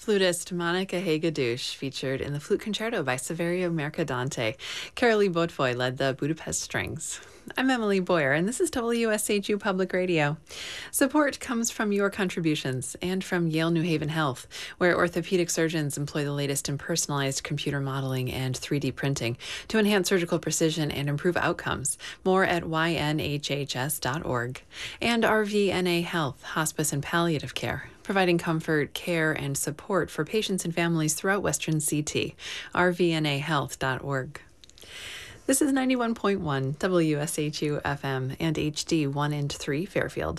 Flutist Monica Hagedusche featured in the Flute Concerto by Saverio Mercadante. Carolee Beautfoy led the Budapest Strings. I'm Emily Boyer, and this is WSHU Public Radio. Support comes from your contributions and from Yale New Haven Health, where orthopedic surgeons employ the latest in personalized computer modeling and 3D printing to enhance surgical precision and improve outcomes. More at ynhhs.org. And RVNA Health, Hospice and Palliative Care, providing comfort, care, and support for patients and families throughout Western CT. rvnahealth.org. This is 91.1 WSHU FM and HD 1 and 3 Fairfield,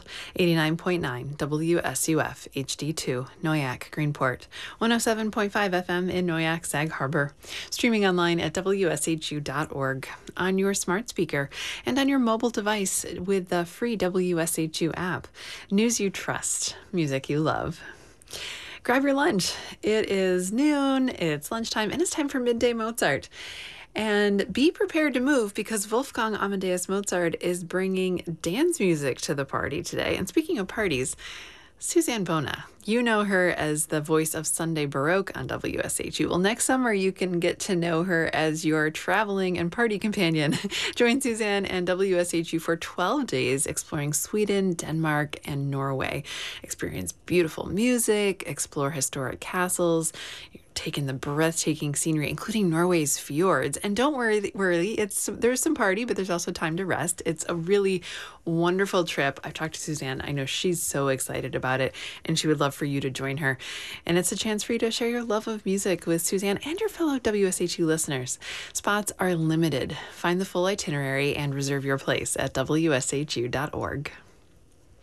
89.9 WSUF HD2 Noyak Greenport, 107.5 FM in Noyak Sag Harbor, streaming online at WSHU.org, on your smart speaker, and on your mobile device with the free WSHU app. News you trust, music you love. Grab your lunch. It is noon, it's lunchtime, and it's time for Midday Mozart. And be prepared to move because Wolfgang Amadeus Mozart is bringing dance music to the party today. And speaking of parties, Suzanne Bona, you know her as the voice of Sunday Baroque on WSHU. Well, next summer you can get to know her as your traveling and party companion. Join Suzanne and WSHU for 12 days exploring Sweden, Denmark, and Norway. Experience beautiful music, explore historic castles, take in the breathtaking scenery, including Norway's fjords. And don't worry, there's some party, but there's also time to rest. It's a really wonderful trip. I've talked to Suzanne. I know she's so excited about it, and she would love for you to join her. And it's a chance for you to share your love of music with Suzanne and your fellow WSHU listeners. Spots are limited. Find the full itinerary and reserve your place at WSHU.org.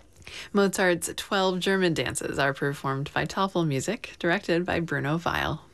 Mozart's 12 German dances are performed by Toffel Music, directed by Bruno Weil.